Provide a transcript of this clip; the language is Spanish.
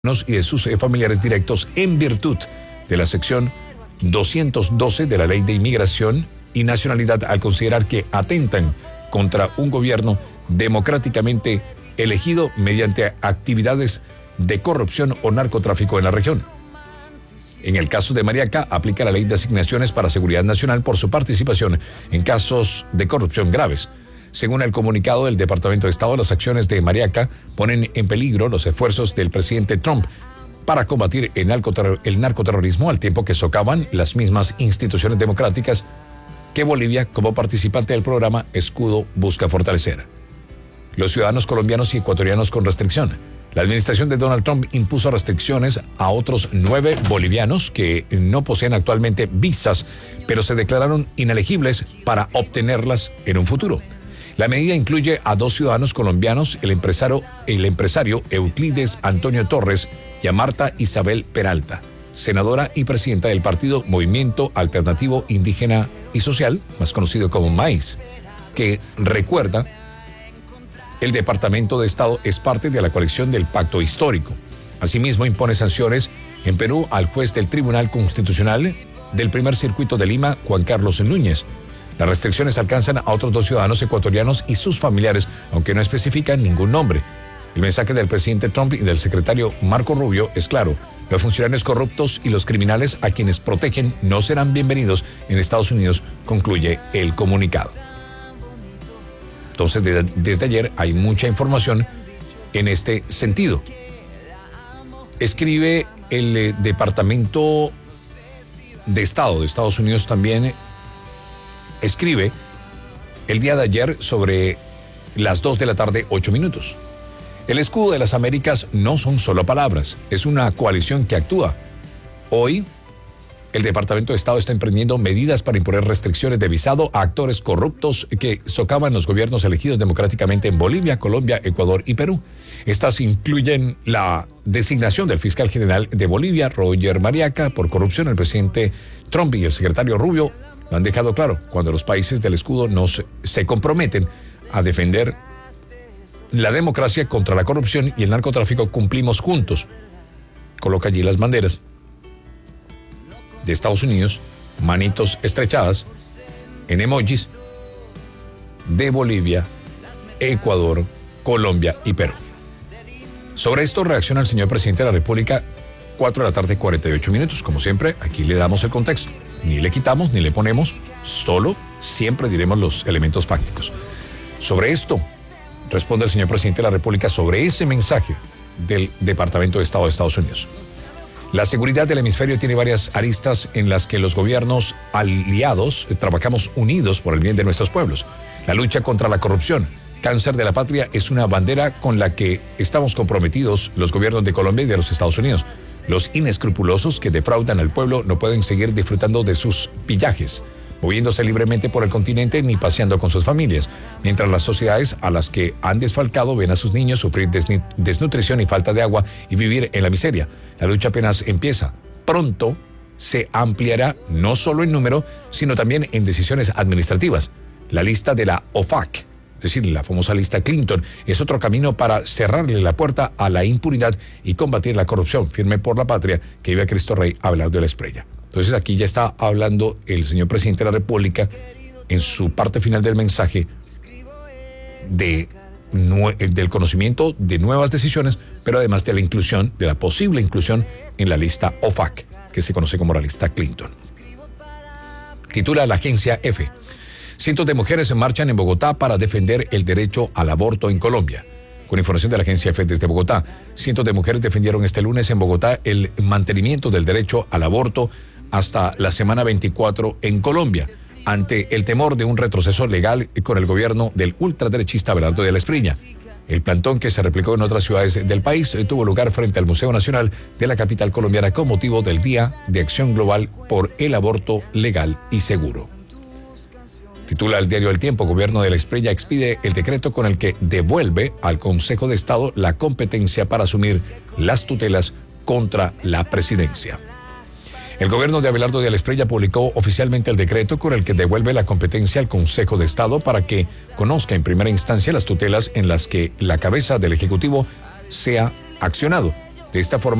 y de sus familiares directos en virtud de la sección 212 de la Ley de Inmigración y Nacionalidad, al considerar que atentan contra un gobierno democráticamente elegido mediante actividades de corrupción o narcotráfico en la región. En el caso de Mariaca, aplica la Ley de Asignaciones para Seguridad Nacional por su participación en casos de corrupción graves. Según el comunicado del Departamento de Estado, las acciones de Mariaca ponen en peligro los esfuerzos del presidente Trump para combatir el narcoterrorismo, al tiempo que socavan las mismas instituciones democráticas que Bolivia, como participante del programa Escudo, busca fortalecer. Los ciudadanos colombianos y ecuatorianos con restricción. La administración de Donald Trump impuso restricciones a otros 9 bolivianos que no poseen actualmente visas, pero se declararon inelegibles para obtenerlas en un futuro. La medida incluye a 2 ciudadanos colombianos, el empresario Euclides Antonio Torres y a Marta Isabel Peralta, senadora y presidenta del partido Movimiento Alternativo Indígena y Social, más conocido como MAIS, que, recuerda, el Departamento de Estado es parte de la coalición del Pacto Histórico. Asimismo, impone sanciones en Perú al juez del Tribunal Constitucional del Primer Circuito de Lima, Juan Carlos Núñez. Las restricciones alcanzan a otros 2 ciudadanos ecuatorianos y sus familiares, aunque no especifican ningún nombre. El mensaje del presidente Trump y del secretario Marco Rubio es claro: los funcionarios corruptos y los criminales a quienes protegen no serán bienvenidos en Estados Unidos, concluye el comunicado. Entonces, desde ayer hay mucha información en este sentido. Escribe el Departamento de Estado de Estados Unidos también. Escribe el día de ayer sobre las 2 de la tarde, 8 minutos. El escudo de las Américas no son solo palabras, es una coalición que actúa. Hoy, el Departamento de Estado está emprendiendo medidas para imponer restricciones de visado a actores corruptos que socavan los gobiernos elegidos democráticamente en Bolivia, Colombia, Ecuador y Perú. Estas incluyen la designación del fiscal general de Bolivia, Roger Mariaca, por corrupción. El presidente Trump y el secretario Rubio lo han dejado claro: cuando los países del escudo se comprometen a defender la democracia contra la corrupción y el narcotráfico, cumplimos juntos. Coloca allí las banderas de Estados Unidos, manitos estrechadas, en emojis, de Bolivia, Ecuador, Colombia y Perú. Sobre esto reacciona el señor presidente de la República, 4 de la tarde, 48 minutos. Como siempre, aquí le damos el contexto. Ni le quitamos ni le ponemos, solo siempre diremos los elementos fácticos. Sobre esto responde el señor presidente de la República, sobre ese mensaje del Departamento de Estado de Estados Unidos. La seguridad del hemisferio tiene varias aristas en las que los gobiernos aliados trabajamos unidos por el bien de nuestros pueblos. La lucha contra la corrupción, cáncer de la patria, es una bandera con la que estamos comprometidos los gobiernos de Colombia y de los Estados Unidos. Los inescrupulosos que defraudan al pueblo no pueden seguir disfrutando de sus pillajes, moviéndose libremente por el continente ni paseando con sus familias, mientras las sociedades a las que han desfalcado ven a sus niños sufrir desnutrición y falta de agua y vivir en la miseria. La lucha apenas empieza. Pronto se ampliará no solo en número, sino también en decisiones administrativas. La lista de la OFAC, es decir, la famosa lista Clinton, es otro camino para cerrarle la puerta a la impunidad y combatir la corrupción. Firme por la patria, que viva Cristo Rey, Abelardo de la Espriella. Entonces aquí ya está hablando el señor presidente de la República en su parte final del mensaje del conocimiento de nuevas decisiones, pero además de la inclusión, de la posible inclusión en la lista OFAC, que se conoce como la lista Clinton. Titula la agencia EFE: cientos de mujeres se marchan en Bogotá para defender el derecho al aborto en Colombia. Con información de la agencia EFE desde Bogotá, cientos de mujeres defendieron este lunes en Bogotá el mantenimiento del derecho al aborto hasta la semana 24 en Colombia, ante el temor de un retroceso legal con el gobierno del ultraderechista Abelardo de la Espriella. El plantón, que se replicó en otras ciudades del país, tuvo lugar frente al Museo Nacional de la capital colombiana con motivo del Día de Acción Global por el Aborto Legal y Seguro. Titula el diario El Tiempo: Gobierno de la Espriella expide el decreto con el que devuelve al Consejo de Estado la competencia para asumir las tutelas contra la presidencia. El gobierno de Abelardo de la Espriella publicó oficialmente el decreto con el que devuelve la competencia al Consejo de Estado para que conozca en primera instancia las tutelas en las que la cabeza del Ejecutivo sea accionado. De esta forma,